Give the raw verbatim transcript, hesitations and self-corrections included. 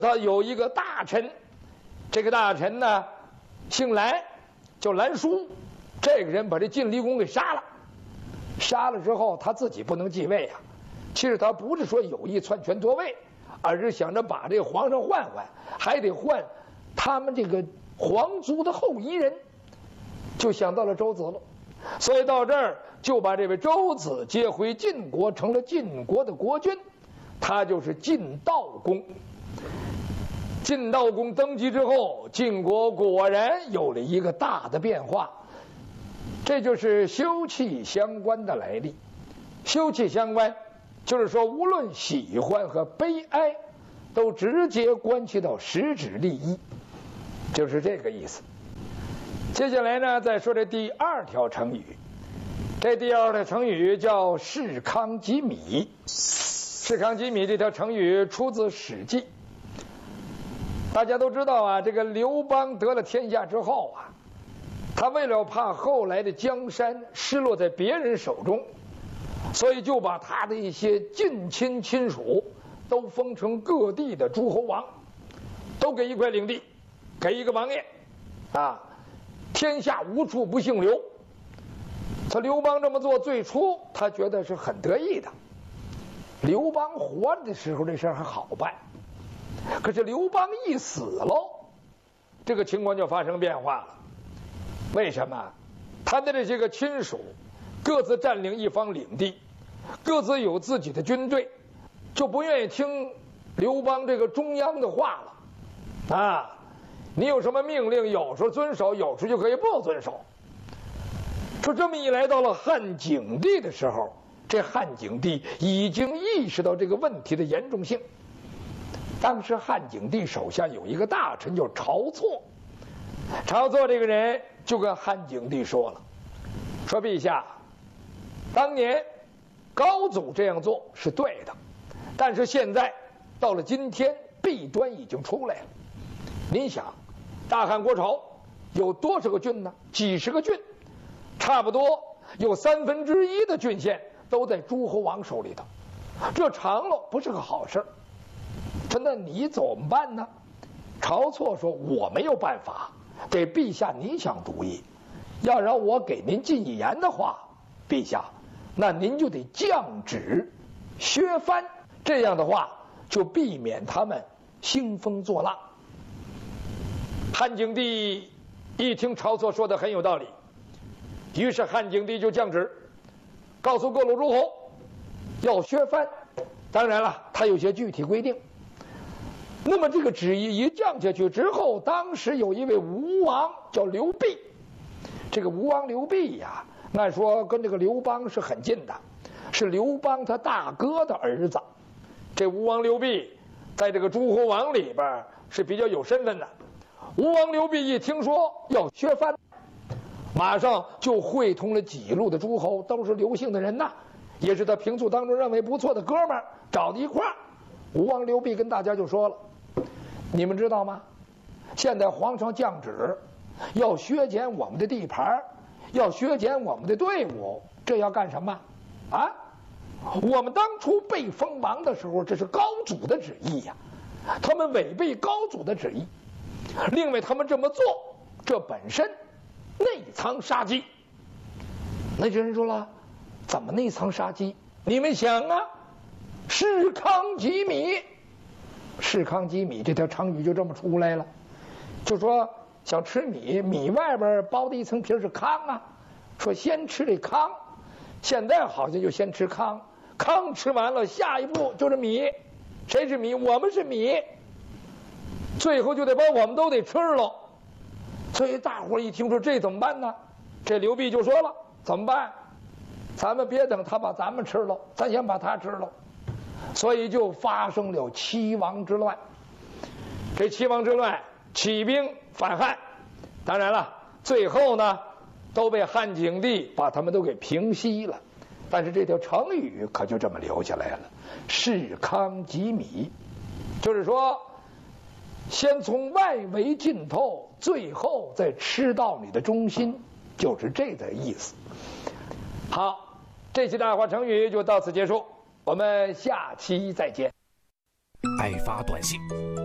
他有一个大臣，这个大臣呢姓蓝，叫蓝叔。这个人把这晋厉公给杀了，杀了之后他自己不能继位啊。其实他不是说有意篡权夺位，而是想着把这个皇上换换，还得换他们这个皇族的后裔人，就想到了周子了。所以到这儿就把这位周子接回晋国，成了晋国的国君，他就是晋悼公。晋悼公登基之后，晋国果然有了一个大的变化，这就是休戚相关的来历。休戚相关就是说，无论喜欢和悲哀，都直接关系到实质利益，就是这个意思。接下来呢，再说这第二条成语。这第二条成语叫士康击米。士康击米这条成语出自《史记》。大家都知道啊，这个刘邦得了天下之后啊，他为了怕后来的江山失落在别人手中，所以就把他的一些近亲亲属都封成各地的诸侯王，都给一块领地，给一个王爷啊，天下无处不姓刘。他刘邦这么做，最初他觉得是很得意的。刘邦活着的时候，这事儿还好办。可是刘邦一死喽，这个情况就发生变化了。为什么？他的这些个亲属各自占领一方领地，各自有自己的军队，就不愿意听刘邦这个中央的话了啊！你有什么命令，有时候遵守，有时候就可以不遵守。说这么一来，到了汉景帝的时候，这汉景帝已经意识到这个问题的严重性。当时汉景帝手下有一个大臣叫晁错，晁错这个人就跟汉景帝说了，说陛下，当年高祖这样做是对的，但是现在到了今天，弊端已经出来了。您想，大汉国朝有多少个郡呢？几十个郡，差不多有三分之一的郡县都在诸侯王手里头，这长了不是个好事。说那你怎么办呢？晁错说，我没有办法，给陛下您想主意。要让我给您进一言的话，陛下，那您就得降旨削藩，这样的话就避免他们兴风作浪。汉景帝一听晁错说的很有道理，于是汉景帝就降旨，告诉各路诸侯要削藩。当然了，他有些具体规定。那么这个旨意一降下去之后，当时有一位吴王叫刘濞，这个吴王刘濞呀，按说跟这个刘邦是很近的，是刘邦他大哥的儿子。这吴王刘濞在这个诸侯王里边是比较有身份的。吴王刘濞一听说要削藩，马上就会同了几路的诸侯，都是刘姓的人呐，也是他平素当中认为不错的哥们儿，找到一块儿。吴王刘濞跟大家就说了，你们知道吗？现在皇上降旨要削减我们的地盘，要削减我们的队伍，这要干什么啊？我们当初被封王的时候，这是高祖的旨意呀，他们违背高祖的旨意。另外他们这么做，这本身内藏杀机。那些人说了，怎么内藏杀机？你们想啊，士康击米，士康击米这条成语就这么出来了。就说想吃米，米外边包的一层皮是糠啊，说先吃这糠，现在好像就先吃糠，糠吃完了，下一步就是米。谁是米？我们是米，最后就得把我们都得吃了。所以大伙一听说这怎么办呢？这刘濞就说了，怎么办？咱们别等他把咱们吃了，咱先把他吃了。所以就发生了七王之乱。这七王之乱起兵反汉，当然了，最后呢都被汉景帝把他们都给平息了。但是这条成语可就这么留下来了，士康击米，就是说先从外围浸透，最后再吃到你的中心，就是这个意思。好，这期大话成语就到此结束，我们下期再见。 爱发短信